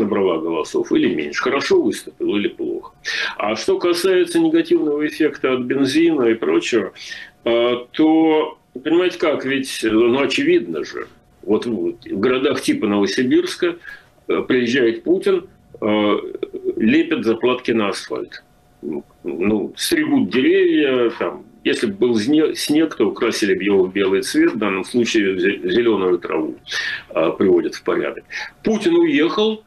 набрала голосов или меньше, хорошо выступила или плохо. А что касается негативного эффекта от бензина и прочего, то, понимаете как, ведь, ну, очевидно же, вот в городах типа Новосибирска приезжает Путин, лепят заплатки на асфальт. Ну, стригут деревья, там, если бы был снег, то украсили бы его в белый цвет, в данном случае в зеленую траву приводят в порядок. Путин уехал,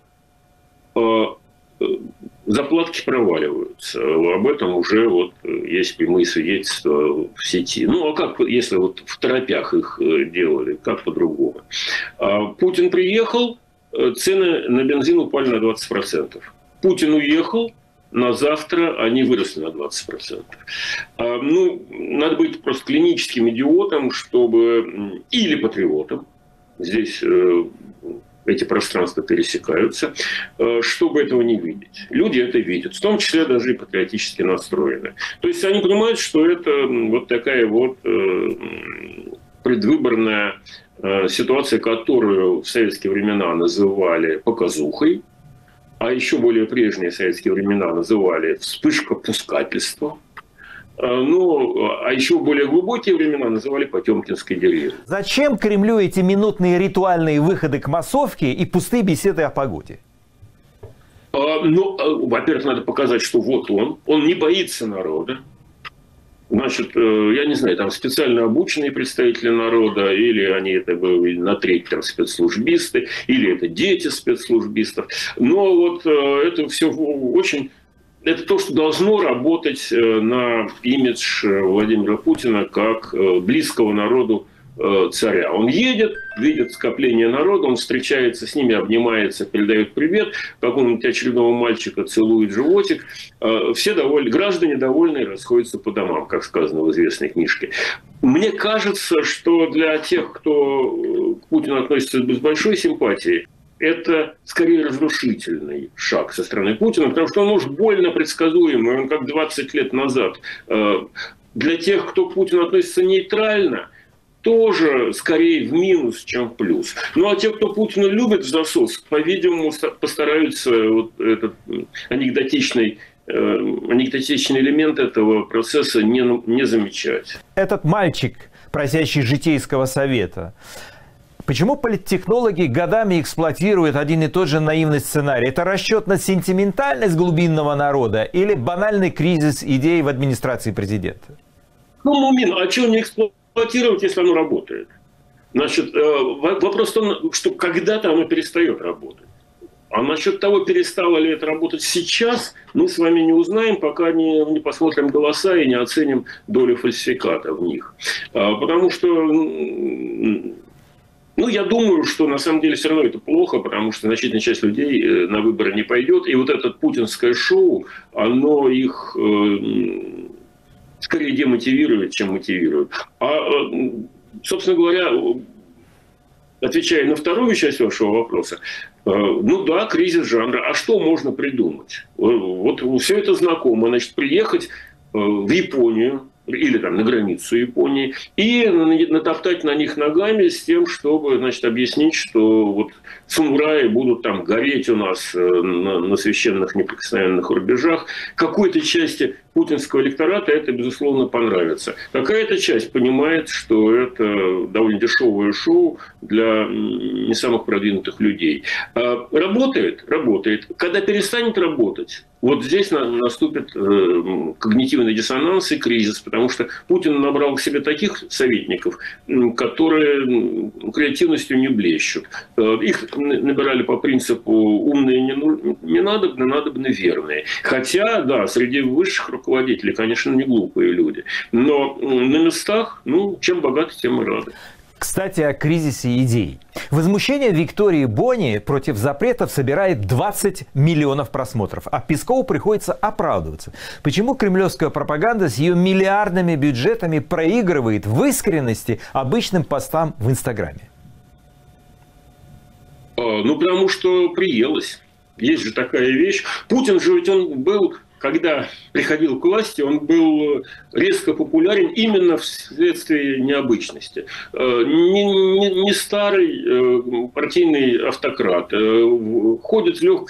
заплатки проваливаются. Об этом уже вот есть прямые свидетельства в сети. Ну, а как, если вот в торопях их делали, как по-другому? Путин приехал, цены на бензин упали на 20%. Путин уехал, на завтра они выросли на 20%. Ну, надо быть просто клиническим идиотом, чтобы... Или патриотом. Здесь эти пространства пересекаются, чтобы этого не видеть. Люди это видят, в том числе даже и патриотически настроены. То есть они понимают, что это вот такая вот предвыборная ситуация, которую в советские времена называли показухой, а еще более прежние советские времена называли вспышка пускательства. Ну, а еще более глубокие времена называли Потемкинской деревней. Зачем Кремлю эти минутные ритуальные выходы к массовке и пустые беседы о погоде? Ну, во-первых, надо показать, что вот он не боится народа. Значит, я не знаю, там специально обученные представители народа, или они это были на треть там спецслужбисты, или это дети спецслужбистов. Но вот это все очень... Это то, что должно работать на имидж Владимира Путина как близкого народу царя. Он едет, видит скопление народа, он встречается с ними, обнимается, передает привет, какому-нибудь очередного мальчика целует животик. Все довольны, граждане довольны и расходятся по домам, как сказано в известной книжке. Мне кажется, что для тех, кто к Путину относится без большой симпатии, это скорее разрушительный шаг со стороны Путина, потому что он уж больно предсказуемый, он как 20 лет назад. Для тех, кто к Путину относится нейтрально, тоже скорее в минус, чем в плюс. Ну а те, кто Путина любит в засос, по-видимому, постараются вот этот анекдотичный элемент этого процесса не замечать. Этот мальчик, просящий житейского совета, почему политтехнологи годами эксплуатируют один и тот же наивный сценарий? Это расчет на сентиментальность глубинного народа или банальный кризис идей в администрации президента? Ну, Мумин, а чего не эксплуатировать, если оно работает? Значит, вопрос в том, что когда-то оно перестает работать. А насчет того, перестало ли это работать сейчас, мы с вами не узнаем, пока не посмотрим голоса и не оценим долю фальсификата в них. Потому что... Ну, я думаю, что на самом деле все равно это плохо, потому что значительная часть людей на выборы не пойдет. И вот это путинское шоу, оно их скорее демотивирует, чем мотивирует. Собственно говоря, отвечая на вторую часть вашего вопроса, ну да, кризис жанра. А что можно придумать? Вот все это знакомо. Значит, приехать в Японию, или там на границу Японии, и натоптать на них ногами с тем, чтобы, значит, объяснить, что вот самураи будут там гореть у нас на священных неприкосновенных рубежах. Какой-то части путинского электората это, безусловно, понравится. Какая-то часть понимает, что это довольно дешевое шоу для не самых продвинутых людей. Работает? Работает. Когда перестанет работать, вот здесь наступит когнитивный диссонанс и кризис, потому что Путин набрал к себе таких советников, которые креативностью не блещут. Их набирали по принципу умные не надобны, надобны верные. Хотя, да, среди высших руководителей, конечно, не глупые люди. Но на местах, ну, чем богаты, тем и рады. Кстати, о кризисе идей. Возмущение Виктории Бони против запретов собирает 20 миллионов просмотров, а Пескову приходится оправдываться. Почему кремлевская пропаганда с ее миллиардными бюджетами проигрывает в искренности обычным постам в Инстаграме? Ну, потому что приелось. Есть же такая вещь. Путин же ведь он был... Когда приходил к власти, он был резко популярен именно вследствие необычности. Не старый партийный автократ, ходит в легкой